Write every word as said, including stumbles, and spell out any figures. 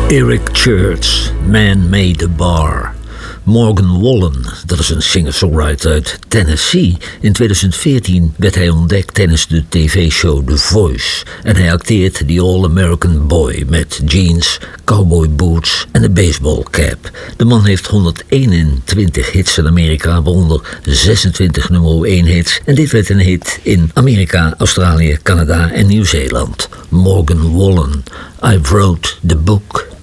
Eric Church, Man Made a Bar. Morgan Wallen, dat is een singer-songwriter uit Tennessee. In twintig veertien werd hij ontdekt tijdens de tv-show The Voice. En hij acteert die All-American Boy met jeans, cowboy boots en een baseballcap. De man heeft honderdeenentwintig hits in Amerika, waaronder zesentwintig nummer één hits. En dit werd een hit in Amerika, Australië, Canada en Nieuw-Zeeland. Morgan Wallen, I wrote the book.